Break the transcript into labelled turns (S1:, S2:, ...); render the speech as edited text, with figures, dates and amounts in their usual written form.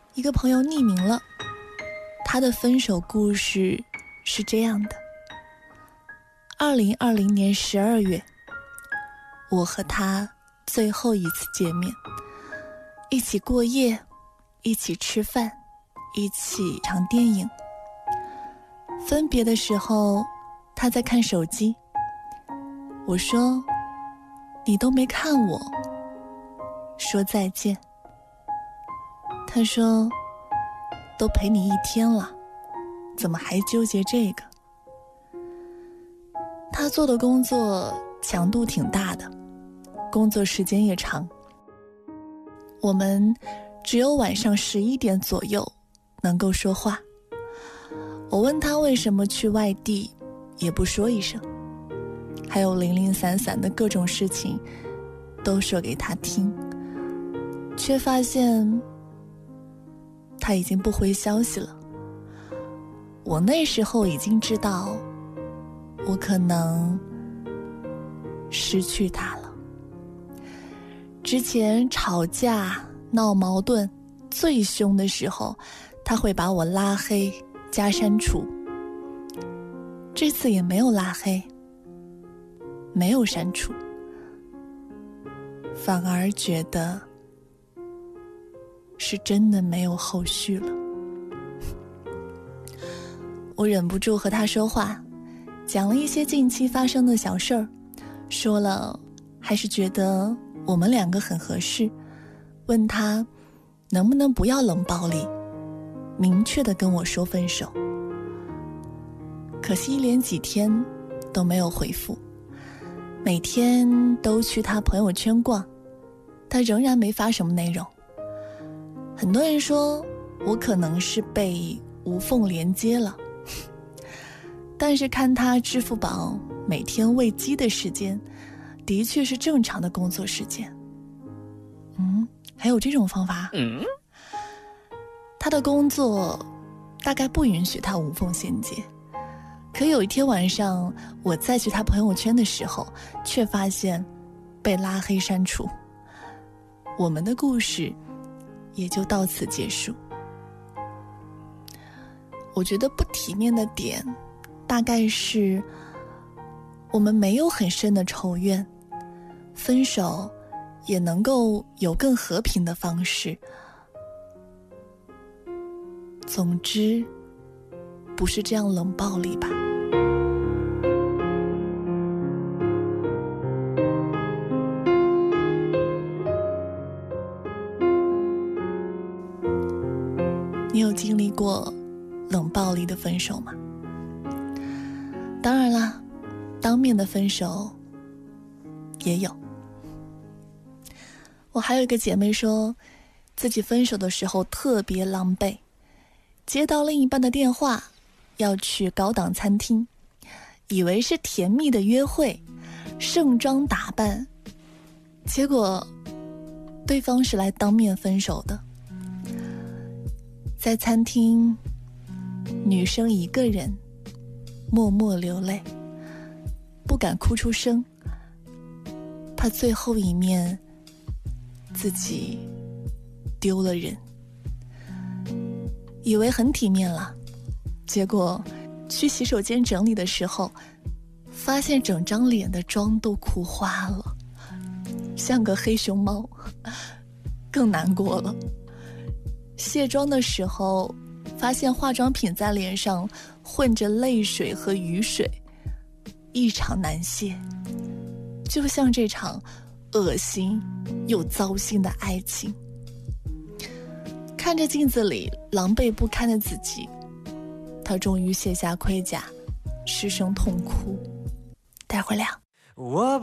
S1: 一个朋友匿名了，他的分手故事是这样的：2020年12月，我和他最后一次见面，一起过夜，一起吃饭，一起看电影。分别的时候，他在看手机。我说：“你都没看我，说再见。”他说：“都陪你一天了，怎么还纠结这个？”他做的工作强度挺大的，工作时间也长。我们只有晚上11点左右能够说话。我问他为什么去外地，也不说一声，还有零零散散的各种事情都说给他听，却发现他已经不回消息了。我那时候已经知道，我可能失去他了。之前吵架闹矛盾最凶的时候，他会把我拉黑加删除。这次也没有拉黑，没有删除，反而觉得是真的没有后续了。我忍不住和他说话，讲了一些近期发生的小事儿，说了还是觉得我们两个很合适，问他能不能不要冷暴力，明确地跟我说分手。可惜一连几天都没有回复，每天都去他朋友圈逛，他仍然没发什么内容。很多人说我可能是被无缝连接了，但是看他支付宝每天喂鸡的时间，的确是正常的工作时间。还有这种方法？他的工作大概不允许他无缝衔接，可有一天晚上我再去他朋友圈的时候，却发现被拉黑删除。我们的故事也就到此结束。我觉得不体面的点大概是我们没有很深的仇怨，分手也能够有更和平的方式。总之不是这样冷暴力吧。你有经历过冷暴力的分手吗？当然啦，当面的分手也有。我还有一个姐妹说，自己分手的时候特别狼狈，接到另一半的电话，要去高档餐厅，以为是甜蜜的约会，盛装打扮，结果对方是来当面分手的。在餐厅，女生一个人默默流泪，不敢哭出声，怕最后一面自己丢了人。以为很体面了，结果去洗手间整理的时候，发现整张脸的妆都哭花了，像个黑熊猫，更难过了。卸妆的时候，发现化妆品在脸上混着泪水和雨水，异常难卸，就像这场恶心又糟心的爱情。看着镜子里狼狈不堪的自己，他终于卸下盔甲，失声痛哭。待会儿聊。